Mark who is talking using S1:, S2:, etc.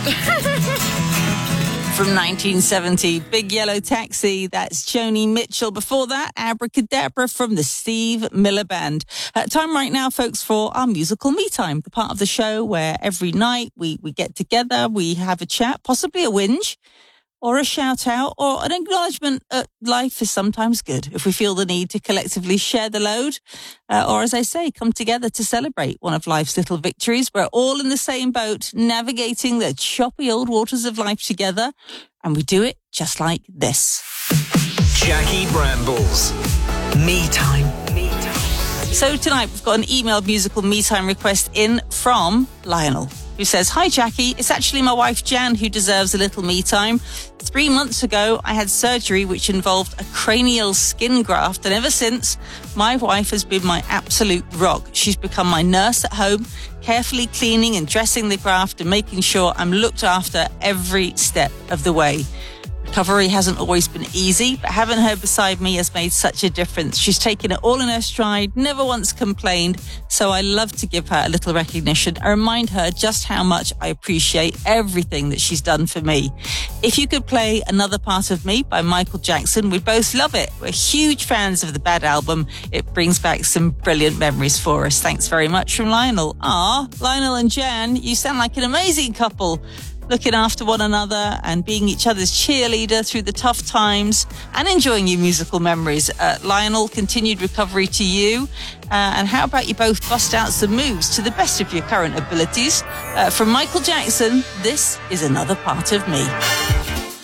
S1: From 1970, Big Yellow Taxi, that's Joni Mitchell. Before that, Abracadabra from the Steve Miller Band. Time right now, folks, for our musical me time, the part of the show where every night we get together, we have a chat, possibly a whinge, or a shout out, or an acknowledgement that life is sometimes good if we feel the need to collectively share the load, or as I say, come together to celebrate one of life's little victories. We're all in the same boat, navigating the choppy old waters of life together, and we do it just like this.
S2: Jackie Brambles. Me time.
S1: So tonight we've got an emailed musical me time request in from Lionel, who says, "Hi Jackie, it's actually my wife Jan who deserves a little me time. 3 months ago, I had surgery which involved a cranial skin graft, and ever since, my wife has been my absolute rock. She's become my nurse at home, carefully cleaning and dressing the graft and making sure I'm looked after every step of the way. Recovery hasn't always been easy, but having her beside me has made such a difference. She's taken it all in her stride, never once complained, so I love to give her a little recognition and remind her just how much I appreciate everything that she's done for me. If you could play Another Part of Me by Michael Jackson, we'd both love it. We're huge fans of the Bad album. It brings back some brilliant memories for us. Thanks very much," from Lionel. Lionel and Jan, you sound like an amazing couple, looking after one another and being each other's cheerleader through the tough times and enjoying your musical memories. Lionel, continued recovery to you. And how about you both bust out some moves to the best of your current abilities? From Michael Jackson, this is Another Part of Me.